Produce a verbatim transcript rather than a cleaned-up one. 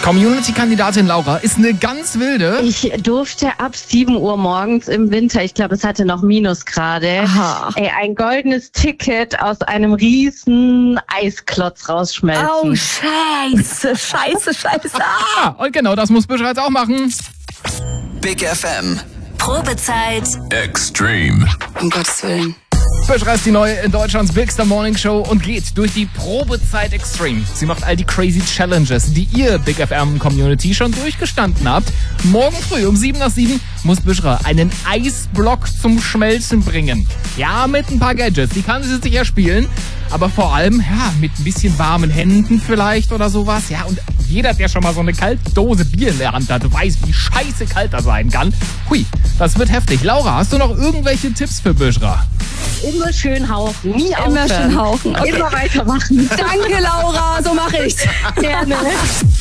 Community-Kandidatin Laura ist eine ganz wilde. Ich durfte ab sieben Uhr morgens im Winter, ich glaube, es hatte noch Minusgrade, Aha. ey, ein goldenes Ticket aus einem riesen Eisklotz rausschmelzen. Oh, scheiße, scheiße, scheiße. Ah, und genau das muss Büschra jetzt auch machen. Big F M. Probezeit Extreme. Um Gottes Willen. Büschra ist die neue in Deutschlands Bigster Morning Show und geht durch die Probezeit Extreme. Sie macht all die crazy Challenges, die ihr Big F M Community schon durchgestanden habt. Morgen früh um sieben nach sieben muss Büschra einen Eisblock zum Schmelzen bringen. Ja, mit ein paar Gadgets, die kann sie sich erspielen. Aber vor allem, ja, mit ein bisschen warmen Händen vielleicht oder sowas. Ja, und jeder, der schon mal so eine kalte Dose Bier in der Hand hat, weiß, wie scheiße kalt das sein kann. Hui, das wird heftig. Laura, hast du noch irgendwelche Tipps für Büschra? Immer schön hauchen, nie Immer aufhören. schön hauchen. Okay. Immer weitermachen. Danke, Laura, so mache ich's. Gerne.